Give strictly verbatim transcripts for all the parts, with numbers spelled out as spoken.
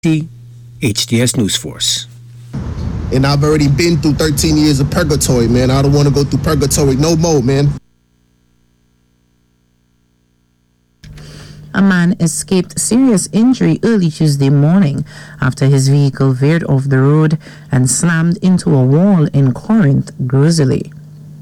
H D S News Force. And I've already been through thirteen years of purgatory, man. I don't want to go through purgatory no more, man. A man escaped serious injury early Tuesday morning after his vehicle veered off the road and slammed into a wall in Corinth, Grizzly.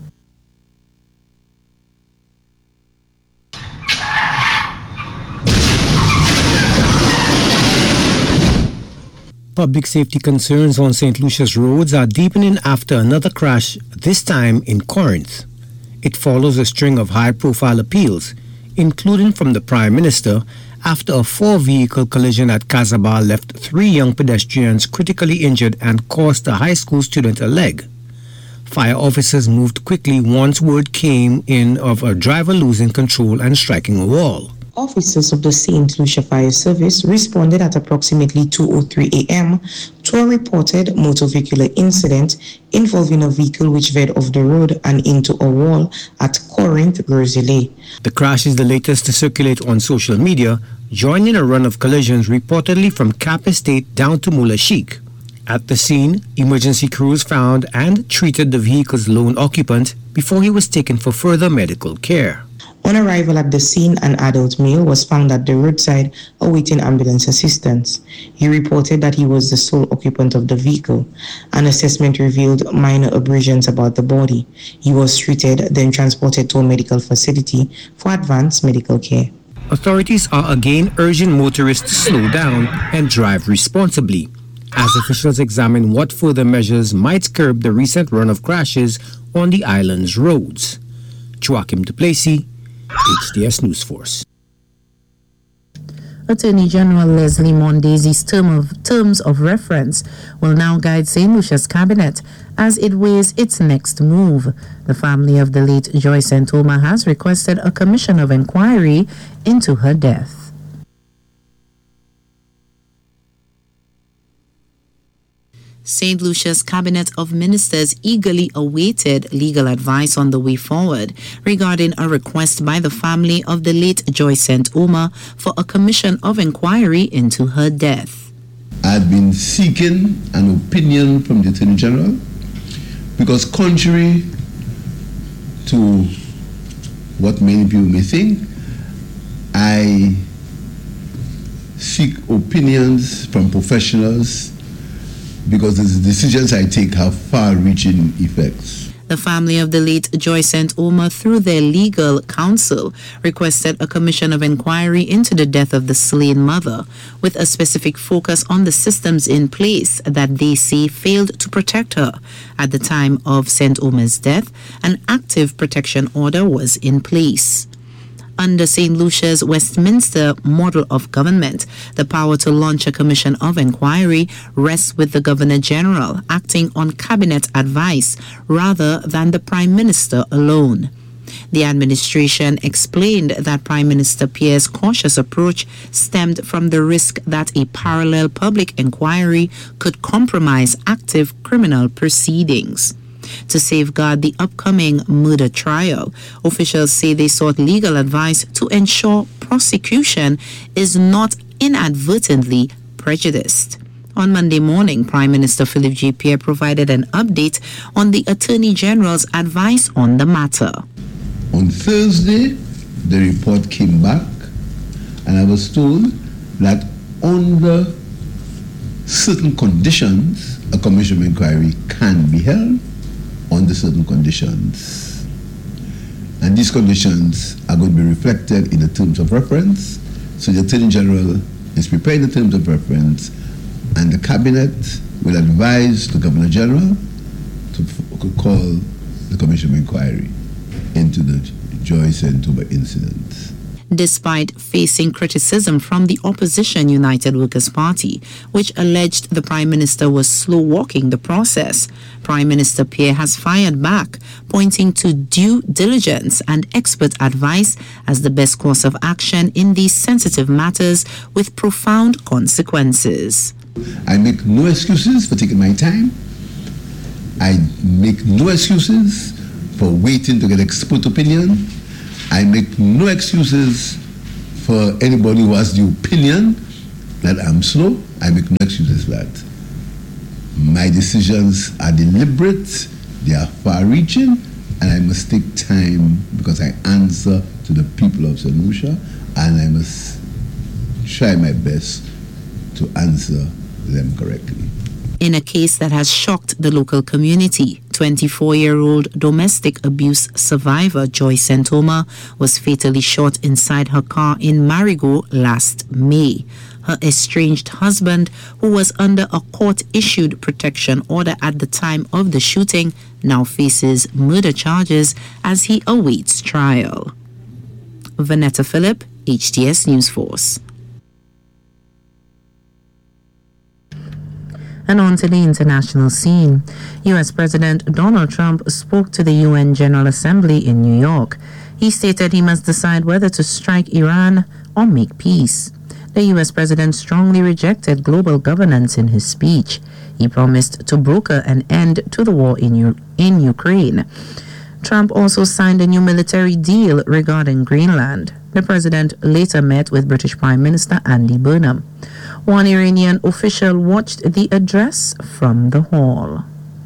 Public safety concerns on Saint Lucia's roads are deepening after another crash, this time in Corinth. It follows a string of high-profile appeals, including from the Prime Minister, after a four-vehicle collision at Casabah left three young pedestrians critically injured and cost a high school student a leg. Fire officers moved quickly once word came in of a driver losing control and striking a wall. Officers of the Saint Lucia Fire Service responded at approximately two oh three a.m. to a reported motor vehicular incident involving a vehicle which veered off the road and into a wall at Corinth, Grizzly. The crash is the latest to circulate on social media, joining a run of collisions reportedly from Cap Estate down to Mula Sheikh. At the scene, emergency crews found and treated the vehicle's lone occupant before he was taken for further medical care. On arrival at the scene, an adult male was found at the roadside awaiting ambulance assistance. He reported that he was the sole occupant of the vehicle. An assessment revealed minor abrasions about the body. He was treated, then transported to a medical facility for advanced medical care. Authorities are again urging motorists to slow down and drive responsibly, as officials examine what further measures might curb the recent run of crashes on the island's roads. Joachim Duplessis, H D S News Force. Attorney General Leslie Mondesi's term of, terms of reference will now guide Saint Lucia's cabinet as it weighs its next move. The family of the late Joyce Santoma has requested a commission of inquiry into her death. Saint Lucia's Cabinet of Ministers eagerly awaited legal advice on the way forward regarding a request by the family of the late Joyce Santoma for a commission of inquiry into her death. I've been seeking an opinion from the Attorney General because, contrary to what many people may think, I seek opinions from professionals because the decisions I take have far-reaching effects. The family of the late Joyce Santoma, through their legal counsel, requested a commission of inquiry into the death of the slain mother, with a specific focus on the systems in place that they say failed to protect her. At the time of Santoma's death, an active protection order was in place. Under Saint Lucia's Westminster model of government, the power to launch a commission of inquiry rests with the Governor-General, acting on cabinet advice rather than the Prime Minister alone. The administration explained that Prime Minister Pierre's cautious approach stemmed from the risk that a parallel public inquiry could compromise active criminal proceedings. To safeguard the upcoming murder trial, officials say they sought legal advice to ensure prosecution is not inadvertently prejudiced. On Monday morning, Prime Minister Philip J. Pierre provided an update on the Attorney General's advice on the matter. On Thursday, the report came back, and I was told that under certain conditions, a commission of inquiry can be held under certain conditions. And these conditions are going to be reflected in the terms of reference. So the Attorney General is preparing the terms of reference, and the Cabinet will advise the Governor General to, to call the Commission of Inquiry into the Joyce Santoma incident. Despite facing criticism from the opposition United Workers' Party, which alleged the Prime Minister was slow-walking the process, Prime Minister Pierre has fired back, pointing to due diligence and expert advice as the best course of action in these sensitive matters with profound consequences. I make no excuses for taking my time. I make no excuses for waiting to get expert opinion. I make no excuses for anybody who has the opinion that I'm slow, I make no excuses for that. My decisions are deliberate, they are far-reaching, and I must take time because I answer to the people of Saint Lucia, and I must try my best to answer them correctly. In a case that has shocked the local community, twenty-four-year-old domestic abuse survivor Joy Santoma was fatally shot inside her car in Marigot last May. Her estranged husband, who was under a court-issued protection order at the time of the shooting, now faces murder charges as he awaits trial. Vanetta Phillip, H T S News Force. And on to the international scene. U S President Donald Trump spoke to the U N General Assembly in New York. He stated he must decide whether to strike Iran or make peace. The U S president strongly rejected global governance in his speech. He promised to broker an end to the war in, U- in Ukraine. Trump also signed a new military deal regarding Greenland. The president later met with British Prime Minister Andy Burnham. One Iranian official watched the address from the hall.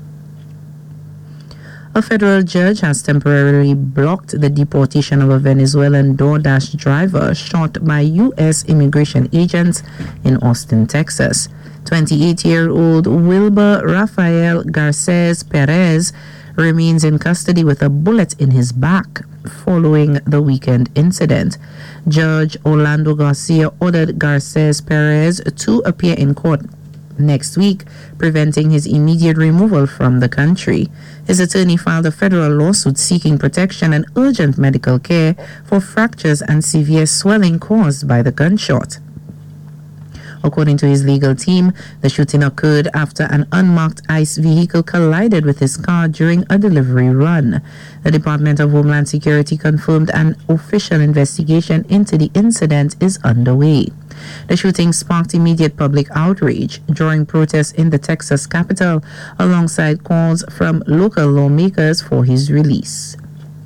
A federal judge has temporarily blocked the deportation of a Venezuelan DoorDash driver shot by U S immigration agents in Austin, Texas. twenty-eight-year-old Wilber Rafael Garces Perez remains in custody with a bullet in his back following the weekend incident. Judge Orlando Garcia ordered Garces Perez to appear in court next week, preventing his immediate removal from the country. His attorney filed a federal lawsuit seeking protection and urgent medical care for fractures and severe swelling caused by the gunshot. According to his legal team, the shooting occurred after an unmarked ICE vehicle collided with his car during a delivery run. The Department of Homeland Security confirmed an official investigation into the incident is underway. The shooting sparked immediate public outrage, drawing protests in the Texas capital alongside calls from local lawmakers for his release.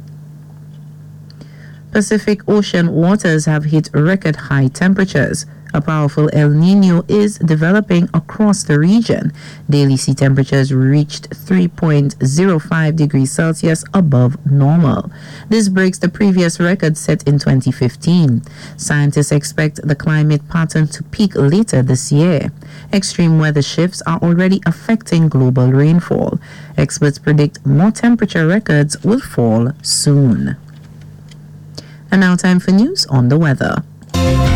Pacific Ocean waters have hit record high temperatures. A powerful El Nino is developing across the region. Daily sea temperatures reached three point zero five degrees Celsius above normal. This breaks the previous record set in twenty fifteen. Scientists expect the climate pattern to peak later this year. Extreme weather shifts are already affecting global rainfall. Experts predict more temperature records will fall soon. And now time for news on the weather.